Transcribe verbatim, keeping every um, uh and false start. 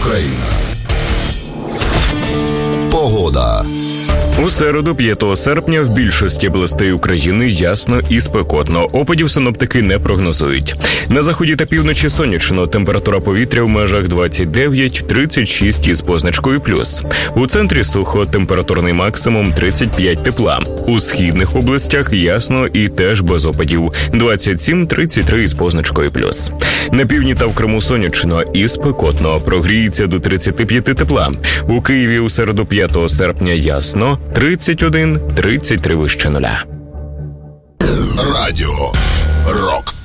Україна. Погода. У середу, п'ятого серпня, в більшості областей України ясно і спекотно. Опадів синоптики не прогнозують. На заході та півночі сонячно. Температура повітря в межах двадцять дев'ять - тридцять шість із позначкою плюс. У центрі сухо, температурний максимум тридцять п'ять тепла. У східних областях ясно і теж без опадів. двадцять сім - тридцять три із позначкою плюс. На півдні та в Криму сонячно і спекотно. Прогріється до тридцять п'ять тепла. У Києві у середу, п'ятого серпня ясно. тридцять один - тридцять три вище нуля. Радіо Рокс.